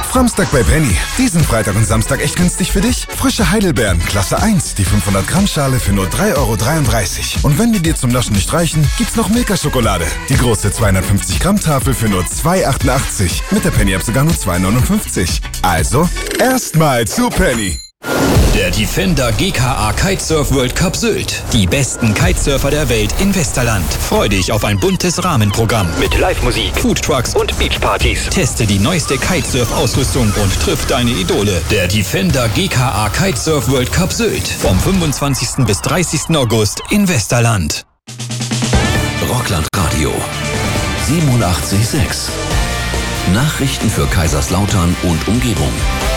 Framstag bei Penny. Diesen Freitag und Samstag echt günstig für dich? Frische Heidelbeeren, Klasse 1, die 500 Gramm Schale für nur 3,33 €. Und wenn die dir zum Naschen nicht reichen, gibt's noch Milka-Schokolade. Die große 250 Gramm Tafel für nur 2,88 €. Mit der Penny-App sogar nur 2,59 €. Also, erstmal zu Penny. Der Defender GKA Kitesurf World Cup Sylt. Die besten Kitesurfer der Welt in Westerland. Freu dich auf ein buntes Rahmenprogramm mit Live-Musik, Foodtrucks und Beachpartys. Teste die neueste Kitesurf-Ausrüstung und triff deine Idole. Der Defender GKA Kitesurf World Cup Sylt. Vom 25. bis 30. August in Westerland. Rockland Radio 87,6. Nachrichten für Kaiserslautern und Umgebung.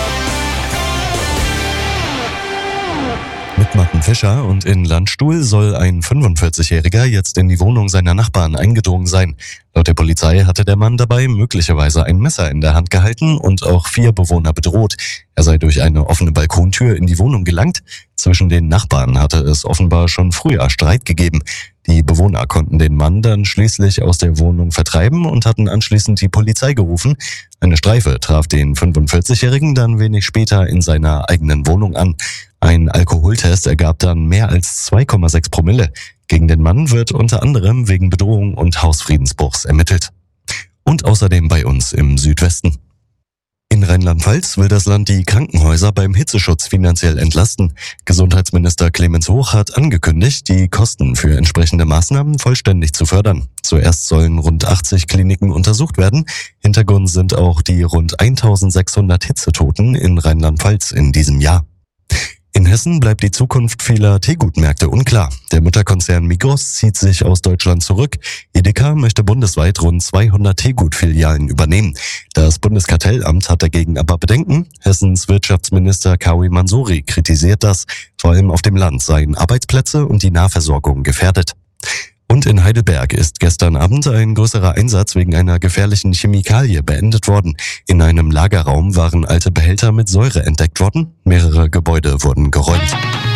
Mit Martin Fischer und in Landstuhl soll ein 45-Jähriger jetzt in die Wohnung seiner Nachbarn eingedrungen sein. Laut der Polizei hatte der Mann dabei möglicherweise ein Messer in der Hand gehalten und auch 4 Bewohner bedroht. Er sei durch eine offene Balkontür in die Wohnung gelangt. Zwischen den Nachbarn hatte es offenbar schon früher Streit gegeben. Die Bewohner konnten den Mann dann schließlich aus der Wohnung vertreiben und hatten anschließend die Polizei gerufen. Eine Streife traf den 45-Jährigen dann wenig später in seiner eigenen Wohnung an. Ein Alkoholtest ergab dann mehr als 2,6 Promille. Gegen den Mann wird unter anderem wegen Bedrohung und Hausfriedensbruchs ermittelt. Und außerdem bei uns im Südwesten. In Rheinland-Pfalz will das Land die Krankenhäuser beim Hitzeschutz finanziell entlasten. Gesundheitsminister Clemens Hoch hat angekündigt, die Kosten für entsprechende Maßnahmen vollständig zu fördern. Zuerst sollen rund 80 Kliniken untersucht werden. Hintergrund sind auch die rund 1600 Hitzetoten in Rheinland-Pfalz in diesem Jahr. In Hessen bleibt die Zukunft vieler Teegutmärkte unklar. Der Mutterkonzern Migros zieht sich aus Deutschland zurück. Edeka möchte bundesweit rund 200 Teegutfilialen übernehmen. Das Bundeskartellamt hat dagegen aber Bedenken. Hessens Wirtschaftsminister Kawi Mansouri kritisiert das. Vor allem auf dem Land seien Arbeitsplätze und die Nahversorgung gefährdet. Und in Heidelberg ist gestern Abend ein größerer Einsatz wegen einer gefährlichen Chemikalie beendet worden. In einem Lagerraum waren alte Behälter mit Säure entdeckt worden. Mehrere Gebäude wurden geräumt.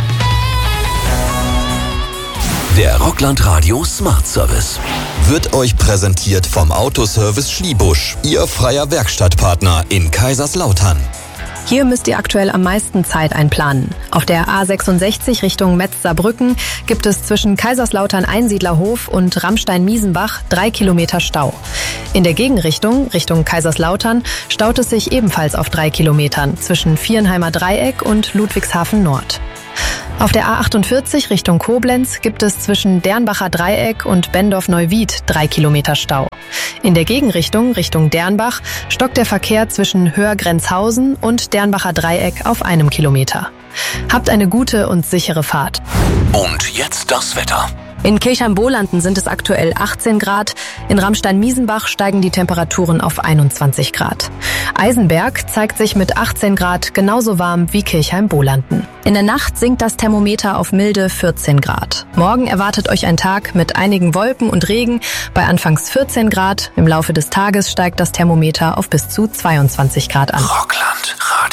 Der Rockland Radio Smart Service Wird euch präsentiert vom Autoservice Schliebusch. Ihr freier Werkstattpartner in Kaiserslautern. Hier müsst ihr aktuell am meisten Zeit einplanen. Auf der A66 Richtung Metz-Saarbrücken gibt es zwischen Kaiserslautern-Einsiedlerhof und Ramstein-Miesenbach 3 Kilometer Stau. In der Gegenrichtung, Richtung Kaiserslautern, staut es sich ebenfalls auf 3 Kilometern zwischen Vierenheimer Dreieck und Ludwigshafen Nord. Auf der A48 Richtung Koblenz gibt es zwischen Dernbacher Dreieck und Bendorf-Neuwied 3 Kilometer Stau. In der Gegenrichtung, Richtung Dernbach, stockt der Verkehr zwischen Höher-Grenzhausen und Dernbacher Dreieck auf 1 Kilometer. Habt eine gute und sichere Fahrt. Und jetzt das Wetter. In Kirchheim-Bohlanden sind es aktuell 18 Grad, in Ramstein-Miesenbach steigen die Temperaturen auf 21 Grad. Eisenberg zeigt sich mit 18 Grad genauso warm wie Kirchheim-Bohlanden. In der Nacht sinkt das Thermometer auf milde 14 Grad. Morgen erwartet euch ein Tag mit einigen Wolken und Regen bei anfangs 14 Grad. Im Laufe des Tages steigt das Thermometer auf bis zu 22 Grad an. Rockland Radio.